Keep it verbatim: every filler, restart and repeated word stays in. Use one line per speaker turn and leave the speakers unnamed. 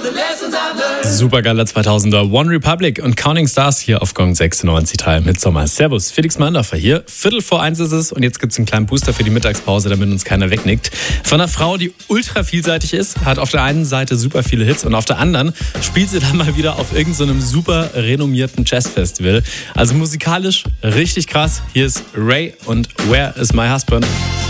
Supergeiler zweitausender, One Republic und Counting Stars hier auf Gong sechsundneunzig Teil mit Sommer. Servus, Felix Mandorfer hier. Viertel vor eins ist es und jetzt gibt es einen kleinen Booster für die Mittagspause, damit uns keiner wegnickt. Von einer Frau, die ultra vielseitig ist, hat auf der einen Seite super viele Hits und auf der anderen spielt sie dann mal wieder auf irgendeinem so super renommierten Jazzfestival. Also musikalisch richtig krass. Hier ist Ray und Where is My Husband?